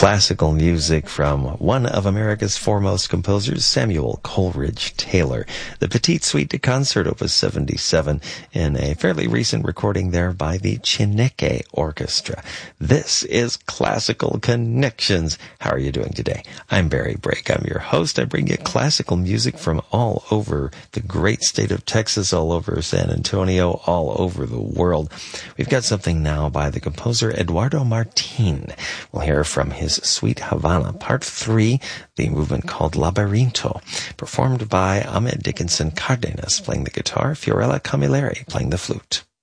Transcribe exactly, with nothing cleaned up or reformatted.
classical music from one of America's foremost composers, Samuel Coleridge Taylor. The Petite Suite de Concert, Opus seventy-seven, in a fairly recent recording there by the Chineke Orchestra. This is Classical Connections. How are you doing today? I'm Barry Brake. I'm your host. I bring you classical music from all over the great state of Texas, all over San Antonio, all over the world. We've got something now by the composer Eduardo Martin. We'll hear from his Sweet Havana, Part three, the movement called Labyrinto, performed by Ahmed Dickinson Cardenas playing the guitar, Fiorella Camilleri playing the flute.